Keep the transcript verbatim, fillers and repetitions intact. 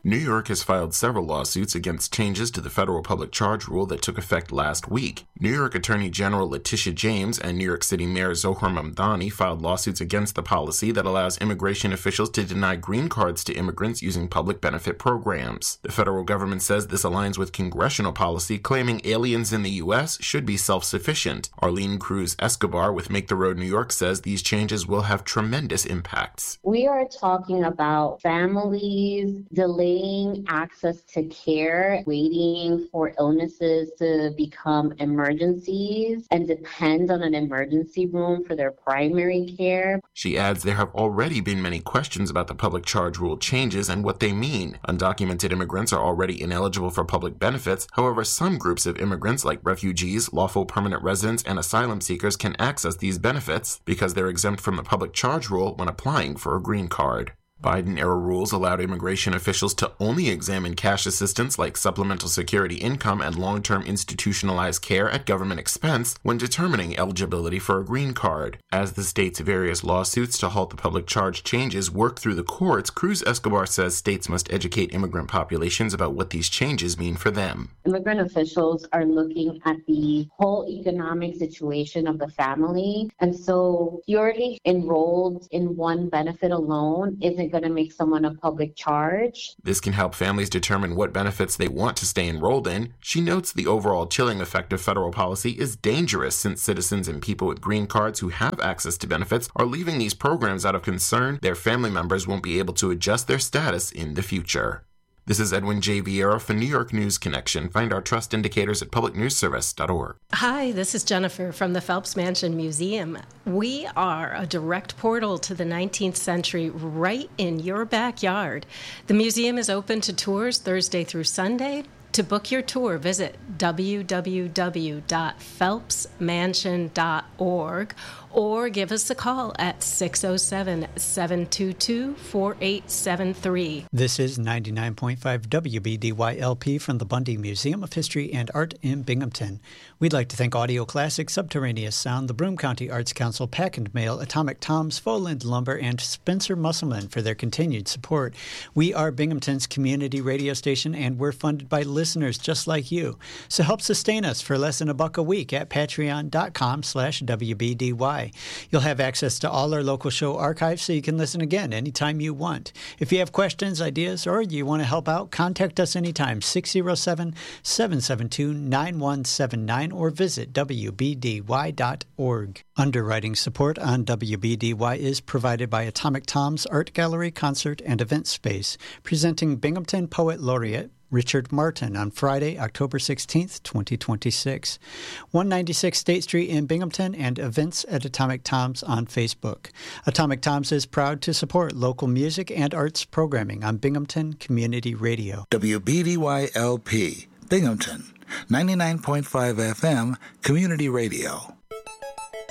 New York has filed several lawsuits against changes to the federal public charge rule that took effect last week. New York Attorney General Letitia James and New York City Mayor Zohar Mamdani filed lawsuits against the policy that allows immigration officials to deny green cards to immigrants using public benefit programs. The federal government says this aligns with congressional policy claiming aliens in the U S should be self-sufficient. Arlene Cruz Escobar with Make the Road New York says these changes will have tremendous impacts. We are talking about families delaying access to care, waiting for illnesses to become emergencies, and depend on an emergency room for their primary care. She adds there have already been many questions about the public charge rule changes and what they mean. Undocumented immigrants are already ineligible for public benefits. However, some groups of immigrants like refugees, lawful permanent residents, and asylum seekers can access these benefits because they're exempt from the public charge rule when applying for a green card. Biden-era rules allowed immigration officials to only examine cash assistance like supplemental security income and long-term institutionalized care at government expense when determining eligibility for a green card. As the state's various lawsuits to halt the public charge changes work through the courts, Cruz Escobar says states must educate immigrant populations about what these changes mean for them. Immigrant officials are looking at the whole economic situation of the family, and so purely enrolled in one benefit alone isn't going to make someone a public charge. This can help families determine what benefits they want to stay enrolled in. She notes the overall chilling effect of federal policy is dangerous since citizens and people with green cards who have access to benefits are leaving these programs out of concern their family members won't be able to adjust their status in the future. This is Edwin J. Vieira for New York News Connection. Find our trust indicators at public news service dot org. Hi, this is Jennifer from the Phelps Mansion Museum. We are a direct portal to the nineteenth century right in your backyard. The museum is open to tours Thursday through Sunday. To book your tour, visit w w w dot phelps mansion dot org or give us a call at six oh seven, seven two two, four eight seven three. This is ninety-nine point five W B D Y L P from the Bundy Museum of History and Art in Binghamton. We'd like to thank Audio Classic, Subterraneous Sound, the Broome County Arts Council, Pack and Mail, Atomic Tom's, Foland Lumber, and Spencer Musselman for their continued support. We are Binghamton's community radio station, and we're funded by listeners just like you. So help sustain us for less than a buck a week at patreon.com slash WBDY. You'll have access to all our local show archives so you can listen again anytime you want. If you have questions, ideas, or you want to help out, contact us anytime, six oh seven, seven seven two, nine one seven nine, or visit w b d y dot org. Underwriting support on W B D Y is provided by Atomic Tom's Art Gallery, Concert, and Event Space, presenting Binghamton Poet Laureate Richard Martin on Friday, October sixteenth, twenty twenty-six. one ninety-six State Street in Binghamton, and events at Atomic Tom's on Facebook. Atomic Tom's is proud to support local music and arts programming on Binghamton Community Radio. W B D Y L P, Binghamton, ninety-nine point five F M, Community Radio.